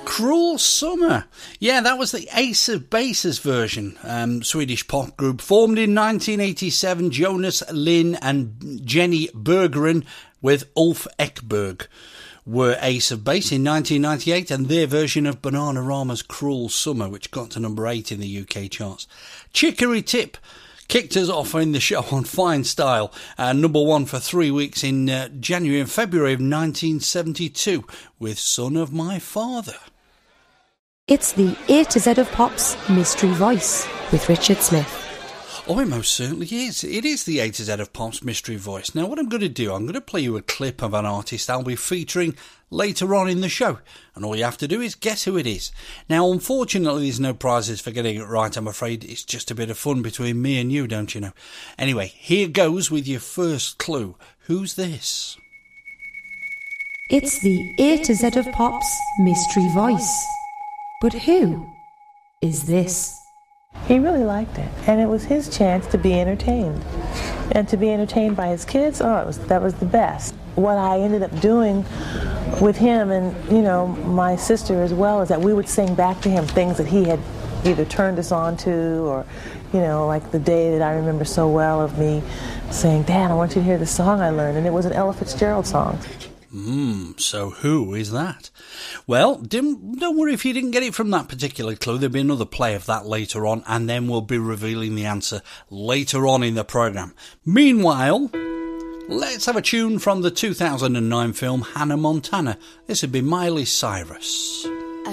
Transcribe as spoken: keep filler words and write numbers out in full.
Cruel Summer. Yeah, that was the Ace of Bases version. Um, Swedish pop group formed in nineteen eighty-seven. Jonas Linn and Jenny Berggren with Ulf Ekberg were Ace of Base in nineteen ninety-eight, and their version of Bananarama's Cruel Summer, which got to number eight in the U K charts. Chicory Tip kicked us off in the show on fine style, uh, number one for three weeks in uh, January and February of nineteen seventy-two with Son of My Father. It's the A to Z of Pop's Mystery Voice with Richard Smith. Oh, it most certainly is. It is the A to Z of Pop's Mystery Voice. Now, what I'm going to do, I'm going to play you a clip of an artist I'll be featuring later on in the show. And all you have to do is guess who it is. Now, unfortunately, there's no prizes for getting it right, I'm afraid. It's just a bit of fun between me and you, don't you know? Anyway, here goes with your first clue. Who's this? It's the A to Z of Pop's Mystery Voice. But who is this? He really liked it, and it was his chance to be entertained. And to be entertained by his kids, oh, it was, that was the best. What I ended up doing with him and, you know, my sister as well, is that we would sing back to him things that he had either turned us on to, or, you know, like the day that I remember so well of me saying, Dad, I want you to hear the song I learned, and it was an Ella Fitzgerald song. Hmm, so who is that? Well, don't worry if you didn't get it from that particular clue. There'll be another play of that later on, and then we'll be revealing the answer later on in the programme. Meanwhile, let's have a tune from the two thousand nine film Hannah Montana. This would be Miley Cyrus.